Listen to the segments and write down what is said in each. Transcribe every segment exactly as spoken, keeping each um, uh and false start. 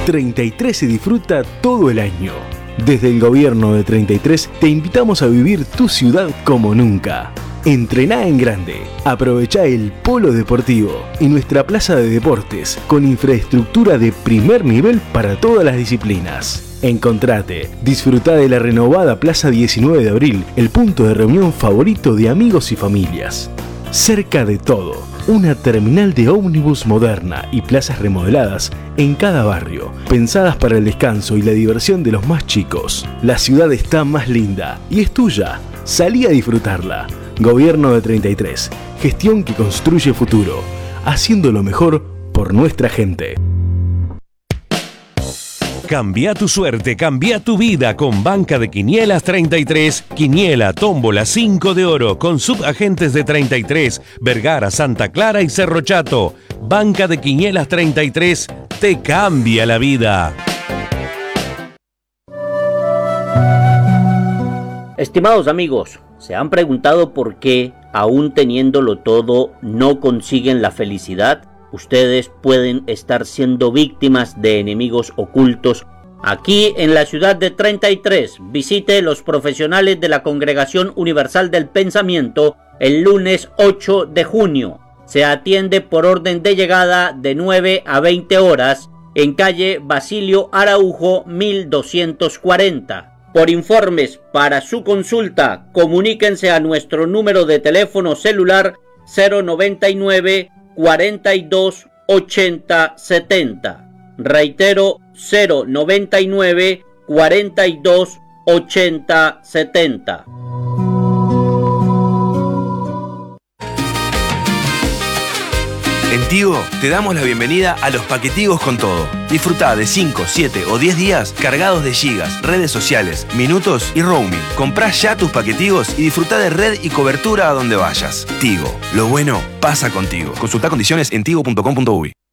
treinta y tres se disfruta todo el año. Desde el gobierno de treinta y tres te invitamos a vivir tu ciudad como nunca. Entrená en grande, aprovechá el polo deportivo y nuestra plaza de deportes con infraestructura de primer nivel para todas las disciplinas. Encontrate, disfrutá de la renovada Plaza diecinueve de abril, el punto de reunión favorito de amigos y familias. Cerca de todo, una terminal de ómnibus moderna y plazas remodeladas en cada barrio, pensadas para el descanso y la diversión de los más chicos. La ciudad está más linda y es tuya. Salí a disfrutarla. Gobierno de treinta y tres, gestión que construye futuro, haciendo lo mejor por nuestra gente. Cambia tu suerte, cambia tu vida con Banca de Quinielas treinta y tres. Quiniela, tómbola, cinco de oro con subagentes de treinta y tres, Vergara, Santa Clara y Cerro Chato. Banca de Quinielas treinta y tres te cambia la vida. Estimados amigos, ¿se han preguntado por qué, aún teniéndolo todo, no consiguen la felicidad? Ustedes pueden estar siendo víctimas de enemigos ocultos. Aquí en la ciudad de treinta y tres, visite los profesionales de la Congregación Universal del Pensamiento el lunes ocho de junio. Se atiende por orden de llegada de nueve a veinte horas en calle Basilio Araujo mil doscientos cuarenta. Por informes para su consulta, comuníquense a nuestro número de teléfono celular cero noventa y nueve, cuarenta y dos, ochenta, setenta. Reitero, cero noventa y nueve, cuarenta y dos, ochenta, setenta. En Tigo te damos la bienvenida a los paquetigos con todo. Disfrutá de cinco, siete o diez días cargados de gigas, redes sociales, minutos y roaming. Comprá ya tus paquetigos y disfrutá de red y cobertura a donde vayas. Tigo, lo bueno pasa contigo. Consultá condiciones en tigo punto com punto uy.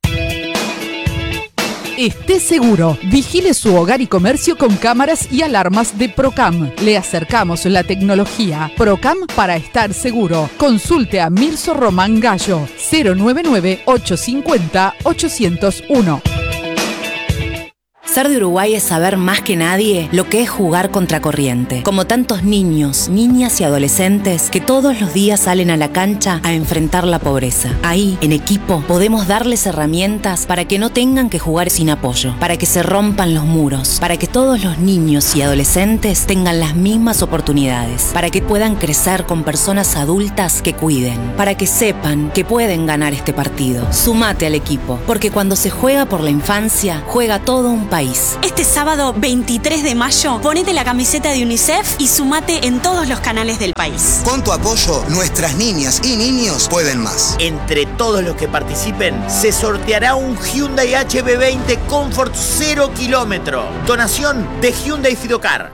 Esté seguro, vigile su hogar y comercio con cámaras y alarmas de Procam. Le acercamos la tecnología. Procam para estar seguro. Consulte a Mirso Román Gallo, cero noventa y nueve, ochocientos cincuenta, ochocientos uno. Ser de Uruguay es saber más que nadie lo que es jugar contracorriente. Como tantos niños, niñas y adolescentes que todos los días salen a la cancha a enfrentar la pobreza. Ahí, en equipo, podemos darles herramientas para que no tengan que jugar sin apoyo, para que se rompan los muros, para que todos los niños y adolescentes tengan las mismas oportunidades, para que puedan crecer con personas adultas que cuiden, para que sepan que pueden ganar este partido. Sumate al equipo, porque cuando se juega por la infancia, juega todo un país. Este sábado veintitrés de mayo, ponete la camiseta de UNICEF y sumate en todos los canales del país. Con tu apoyo, nuestras niñas y niños pueden más. Entre todos los que participen, se sorteará un Hyundai H B veinte Comfort cero kilómetro. Donación de Hyundai Fidocar.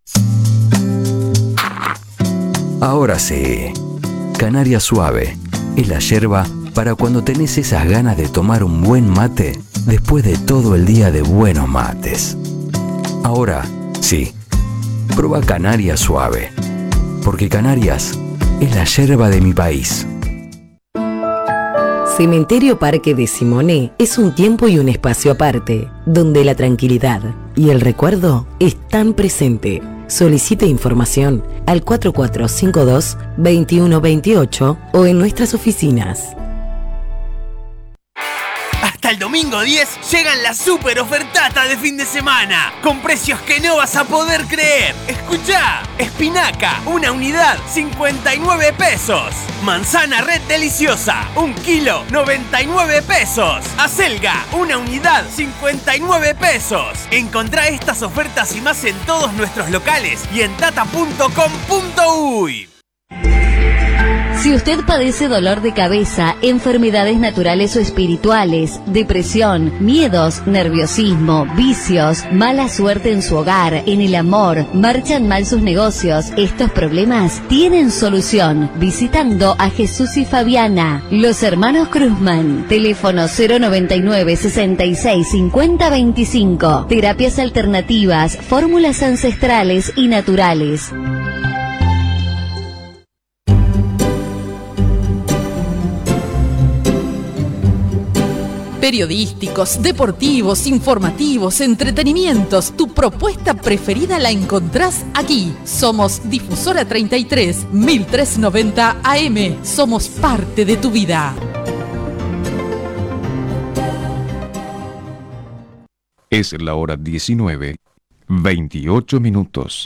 Ahora sí, Canaria Suave es la yerba para cuando tenés esas ganas de tomar un buen mate después de todo el día de buenos mates. Ahora, sí, prueba Canaria Suave, porque Canarias es la yerba de mi país. Cementerio Parque de Simoné es un tiempo y un espacio aparte, donde la tranquilidad y el recuerdo están presentes. Solicite información al cuatro cuatro cinco dos, dos uno dos ocho o en nuestras oficinas. Hasta el domingo diez llegan las super ofertatas de fin de semana, con precios que no vas a poder creer. Escuchá, espinaca, una unidad, cincuenta y nueve pesos. Manzana red deliciosa, un kilo, noventa y nueve pesos. Acelga, una unidad, cincuenta y nueve pesos. Encontrá estas ofertas y más en todos nuestros locales y en tata punto com punto uy. Si usted padece dolor de cabeza, enfermedades naturales o espirituales, depresión, miedos, nerviosismo, vicios, mala suerte en su hogar, en el amor, marchan mal sus negocios, estos problemas tienen solución visitando a Jesús y Fabiana, los hermanos Cruzman. Teléfono cero noventa y nueve, sesenta y seis, cincuenta, veinticinco. Terapias alternativas, fórmulas ancestrales y naturales. Periodísticos, deportivos, informativos, entretenimientos. Tu propuesta preferida la encontrás aquí. Somos Difusora treinta y tres, mil trescientos noventa A M. Somos parte de tu vida. Es la hora diecinueve, veintiocho minutos.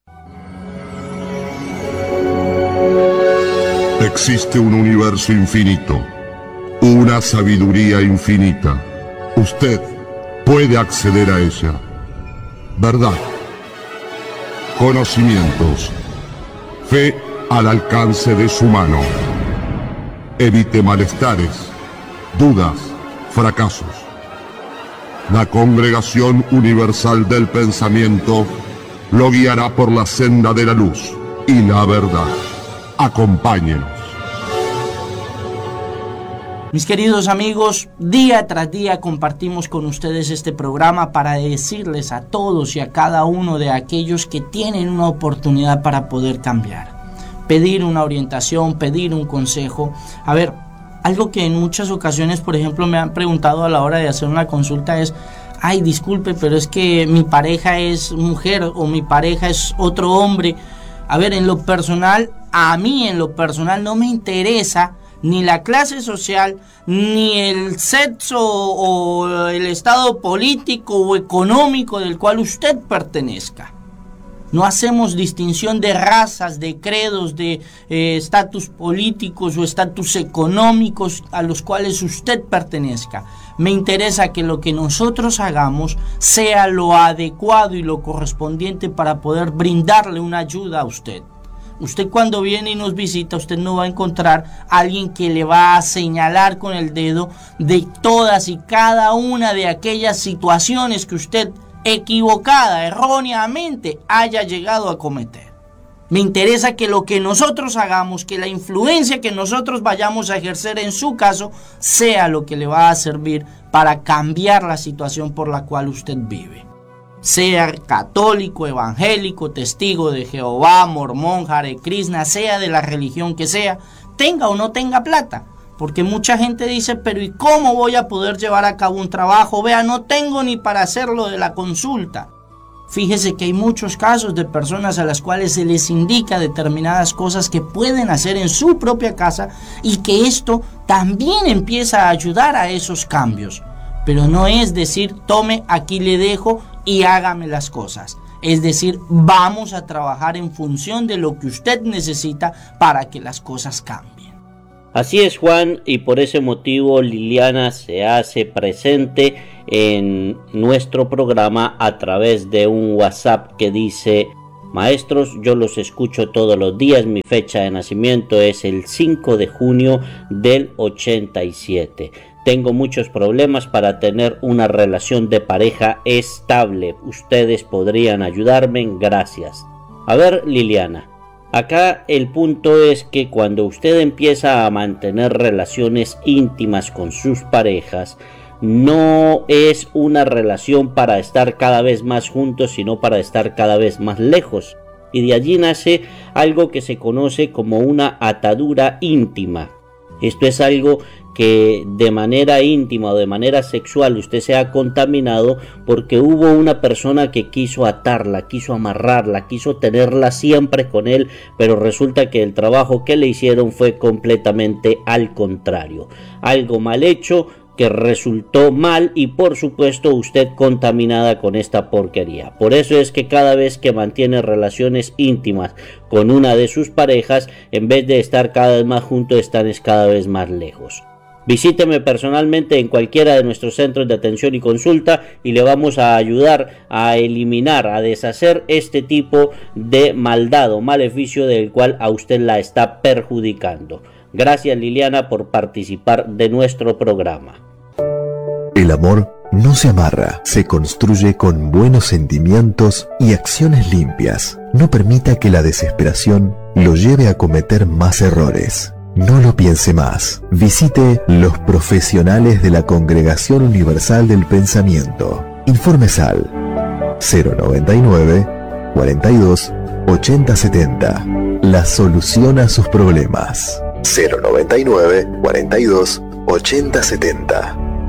Existe un universo infinito, una sabiduría infinita. Usted puede acceder a ella. Verdad, conocimientos, fe al alcance de su mano. Evite malestares, dudas, fracasos. La Congregación Universal del Pensamiento lo guiará por la senda de la luz y la verdad. Acompáñenos. Mis queridos amigos, día tras día compartimos con ustedes este programa para decirles a todos y a cada uno de aquellos que tienen una oportunidad para poder cambiar. Pedir una orientación, pedir un consejo. A ver, algo que en muchas ocasiones, por ejemplo, me han preguntado a la hora de hacer una consulta es: ay, disculpe, pero es que mi pareja es mujer o mi pareja es otro hombre. A ver, en lo personal, a mí en lo personal no me interesa ni la clase social, ni el sexo o el estado político o económico del cual usted pertenezca. No hacemos distinción de razas, de credos, de estatus eh, políticos o estatus económicos a los cuales usted pertenezca. Me interesa que lo que nosotros hagamos sea lo adecuado y lo correspondiente para poder brindarle una ayuda a usted. Usted cuando viene y nos visita, usted no va a encontrar a alguien que le va a señalar con el dedo de todas y cada una de aquellas situaciones que usted equivocada, erróneamente haya llegado a cometer. Me interesa que lo que nosotros hagamos, que la influencia que nosotros vayamos a ejercer en su caso, sea lo que le va a servir para cambiar la situación por la cual usted vive. Sea católico, evangélico, testigo de Jehová, mormón, Hare Krishna, sea de la religión que sea, tenga o no tenga plata. Porque mucha gente dice, pero ¿y cómo voy a poder llevar a cabo un trabajo? Vea, no tengo ni para hacerlo de la consulta. Fíjese que hay muchos casos de personas a las cuales se les indica determinadas cosas que pueden hacer en su propia casa y que esto también empieza a ayudar a esos cambios. Pero no es decir, tome, aquí le dejo y hágame las cosas. Es decir, vamos a trabajar en función de lo que usted necesita para que las cosas cambien. Así es, Juan, y por ese motivo Liliana se hace presente en nuestro programa a través de un WhatsApp que dice: maestros, yo los escucho todos los días, mi fecha de nacimiento es el cinco de junio del ochenta y siete. Tengo muchos problemas para tener una relación de pareja estable. Ustedes podrían ayudarme, gracias. A ver, Liliana, acá el punto es que cuando usted empieza a mantener relaciones íntimas con sus parejas, no es una relación para estar cada vez más juntos, sino para estar cada vez más lejos. Y de allí nace algo que se conoce como una atadura íntima. Esto es algo que de manera íntima o de manera sexual usted se ha contaminado porque hubo una persona que quiso atarla, quiso amarrarla, quiso tenerla siempre con él, pero resulta que el trabajo que le hicieron fue completamente al contrario. Algo mal hecho que resultó mal y por supuesto usted contaminada con esta porquería. Por eso es que cada vez que mantiene relaciones íntimas con una de sus parejas, en vez de estar cada vez más juntos, están cada vez más lejos. Visíteme personalmente en cualquiera de nuestros centros de atención y consulta y le vamos a ayudar a eliminar, a deshacer este tipo de maldad o maleficio del cual a usted la está perjudicando. Gracias, Liliana, por participar de nuestro programa. El amor no se amarra, se construye con buenos sentimientos y acciones limpias. No permita que la desesperación lo lleve a cometer más errores. No lo piense más. Visite los profesionales de la Congregación Universal del Pensamiento. Informes al cero noventa y nueve, cuarenta y dos, ochenta setenta. La solución a sus problemas. cero noventa y nueve, cuarenta y dos, ochenta setenta.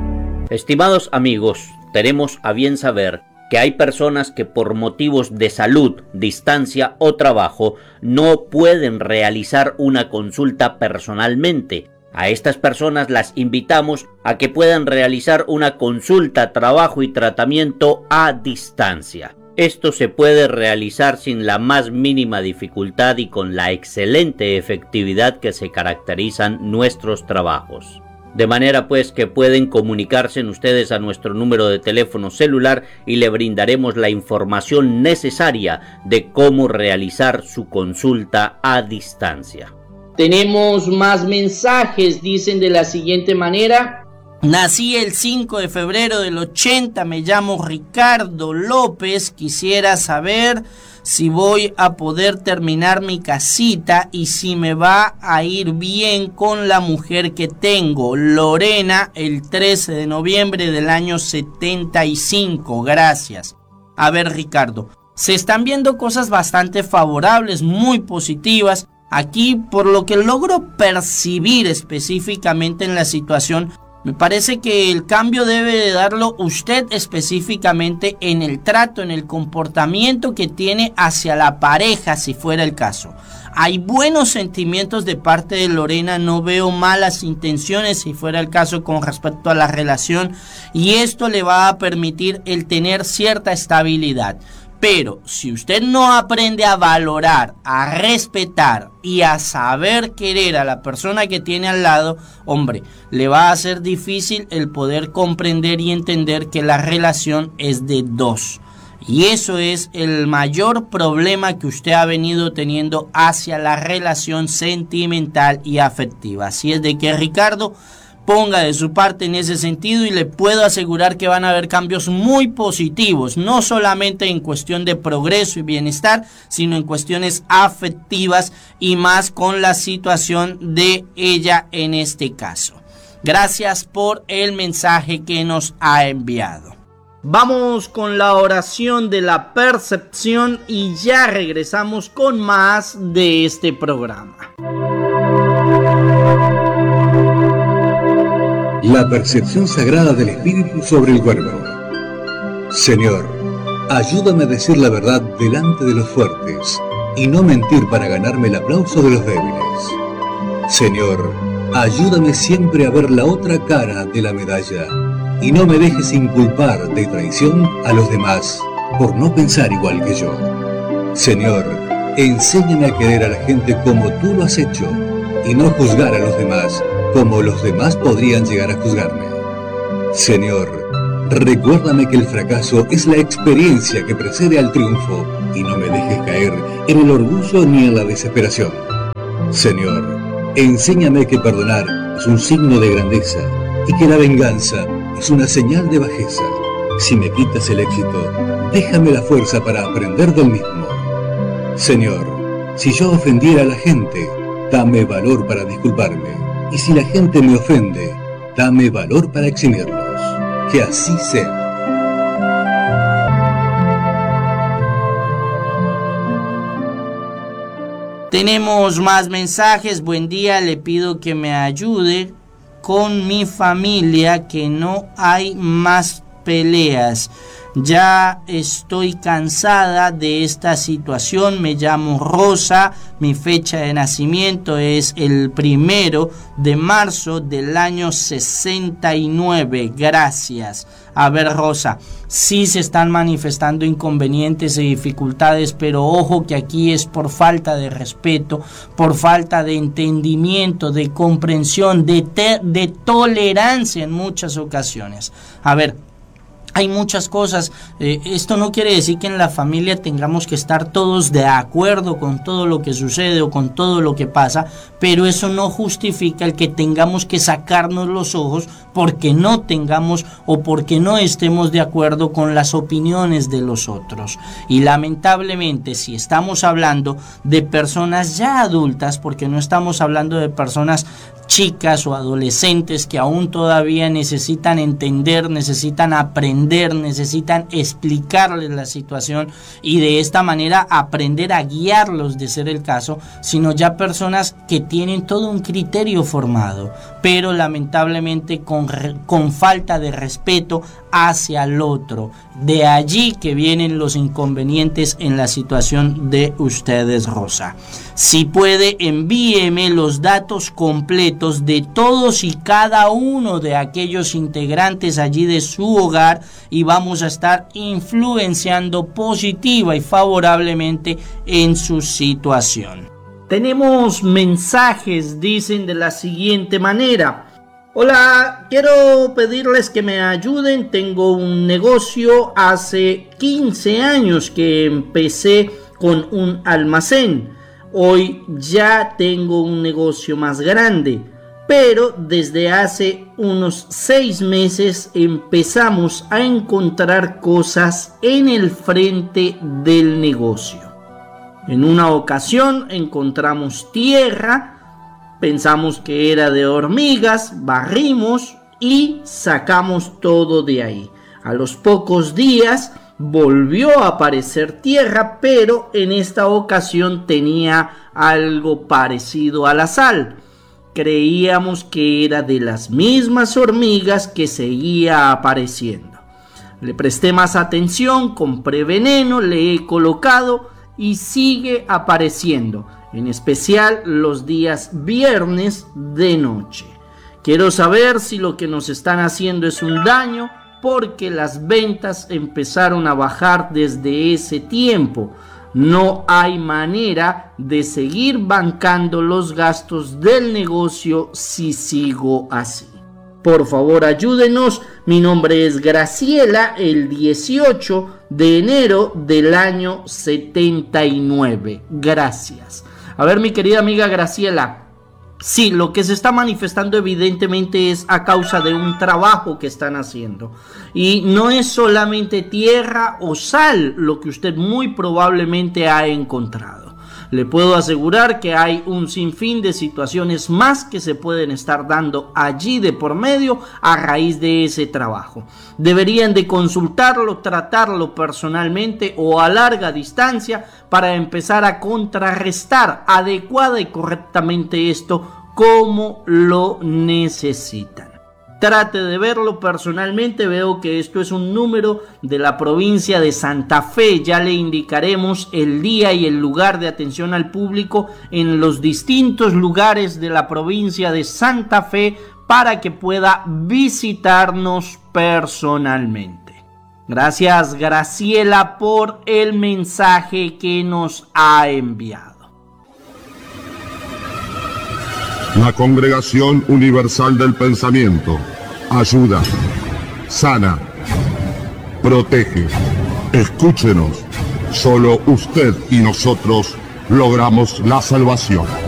Estimados amigos, tenemos a bien saber que hay personas que por motivos de salud, distancia o trabajo no pueden realizar una consulta personalmente. A estas personas las invitamos a que puedan realizar una consulta, trabajo y tratamiento a distancia. Esto se puede realizar sin la más mínima dificultad y con la excelente efectividad que se caracterizan nuestros trabajos. De manera pues que pueden comunicarse ustedes a nuestro número de teléfono celular y le brindaremos la información necesaria de cómo realizar su consulta a distancia. Tenemos más mensajes, dicen de la siguiente manera: nací el cinco de febrero del ochenta, me llamo Ricardo López, quisiera saber si voy a poder terminar mi casita y si me va a ir bien con la mujer que tengo. Lorena, el trece de noviembre del año setenta y cinco, gracias. A ver, Ricardo, se están viendo cosas bastante favorables, muy positivas. Aquí, por lo que logro percibir específicamente en la situación, me parece que el cambio debe de darlo usted específicamente en el trato, en el comportamiento que tiene hacia la pareja, si fuera el caso. Hay buenos sentimientos de parte de Lorena, no veo malas intenciones si fuera el caso con respecto a la relación, y esto le va a permitir el tener cierta estabilidad. Pero si usted no aprende a valorar, a respetar y a saber querer a la persona que tiene al lado, hombre, le va a ser difícil el poder comprender y entender que la relación es de dos. Y eso es el mayor problema que usted ha venido teniendo hacia la relación sentimental y afectiva. Así es de que, Ricardo, ponga de su parte en ese sentido y le puedo asegurar que van a haber cambios muy positivos, no solamente en cuestión de progreso y bienestar, sino en cuestiones afectivas y más con la situación de ella en este caso. Gracias por el mensaje que nos ha enviado. Vamos con la oración de la percepción y ya regresamos con más de este programa. La percepción sagrada del espíritu sobre el cuerpo. Señor, ayúdame a decir la verdad delante de los fuertes y no mentir para ganarme el aplauso de los débiles. Señor, ayúdame siempre a ver la otra cara de la medalla y no me dejes inculpar de traición a los demás por no pensar igual que yo. Señor, enséñame a querer a la gente como tú lo has hecho y no juzgar a los demás como los demás podrían llegar a juzgarme. Señor, recuérdame que el fracaso es la experiencia que precede al triunfo y no me dejes caer en el orgullo ni en la desesperación. Señor, enséñame que perdonar es un signo de grandeza y que la venganza es una señal de bajeza. Si me quitas el éxito, déjame la fuerza para aprender del mismo. Señor, si yo ofendiera a la gente, dame valor para disculparme. Y si la gente me ofende, dame valor para eximirlos. Que así sea. Tenemos más mensajes. Buen día, le pido que me ayude con mi familia, que no hay más peleas. Ya estoy cansada de esta situación. Me llamo Rosa, mi fecha de nacimiento es el primero de marzo del año sesenta y nueve. Gracias. A ver, Rosa, sí se están manifestando inconvenientes y dificultades, pero ojo que aquí es por falta de respeto, por falta de entendimiento, de comprensión, de, te- de tolerancia en muchas ocasiones. A ver, hay muchas cosas, eh, esto no quiere decir que en la familia tengamos que estar todos de acuerdo con todo lo que sucede o con todo lo que pasa, pero eso no justifica el que tengamos que sacarnos los ojos porque no tengamos o porque no estemos de acuerdo con las opiniones de los otros. Y lamentablemente, si estamos hablando de personas ya adultas, porque no estamos hablando de personas chicas o adolescentes que aún todavía necesitan entender, necesitan aprender, necesitan explicarles la situación y de esta manera aprender a guiarlos de ser el caso, sino ya personas que tienen todo un criterio formado, pero lamentablemente con, con falta de respeto hacia el otro. De allí que vienen los inconvenientes en la situación de ustedes, Rosa. Si puede, envíeme los datos completos de todos y cada uno de aquellos integrantes allí de su hogar y vamos a estar influenciando positiva y favorablemente en su situación. Tenemos mensajes, dicen de la siguiente manera. Hola, quiero pedirles que me ayuden. Tengo un negocio, hace quince años que empecé con un almacén. Hoy ya tengo un negocio más grande, pero desde hace unos seis meses empezamos a encontrar cosas en el frente del negocio. En una ocasión encontramos tierra. Pensamos que era de hormigas, barrimos y sacamos todo de ahí. A los pocos días volvió a aparecer tierra, pero en esta ocasión tenía algo parecido a la sal. Creíamos que era de las mismas hormigas que seguía apareciendo. Le presté más atención, compré veneno, le he colocado y sigue apareciendo. En especial los días viernes de noche. Quiero saber si lo que nos están haciendo es un daño, porque las ventas empezaron a bajar desde ese tiempo. No hay manera de seguir bancando los gastos del negocio si sigo así. Por favor, ayúdenos. Mi nombre es Graciela, el dieciocho de enero del año setenta y nueve. Gracias. A ver, mi querida amiga Graciela, sí, lo que se está manifestando evidentemente es a causa de un trabajo que están haciendo. Y no es solamente tierra o sal lo que usted muy probablemente ha encontrado. Le puedo asegurar que hay un sinfín de situaciones más que se pueden estar dando allí de por medio a raíz de ese trabajo. Deberían de consultarlo, tratarlo personalmente o a larga distancia para empezar a contrarrestar adecuada y correctamente esto como lo necesitan. Trate de verlo personalmente. Veo que esto es un número de la provincia de Santa Fe. Ya le indicaremos el día y el lugar de atención al público en los distintos lugares de la provincia de Santa Fe para que pueda visitarnos personalmente. Gracias, Graciela, por el mensaje que nos ha enviado. La Congregación Universal del Pensamiento ayuda, sana, protege. Escúchenos, solo usted y nosotros logramos la salvación.